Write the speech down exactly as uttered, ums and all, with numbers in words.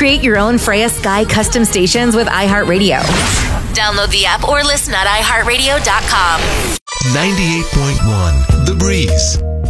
Create your own Freya Sky custom stations with iHeartRadio. Download the app or listen at i heart radio dot com. ninety-eight point one The Breeze.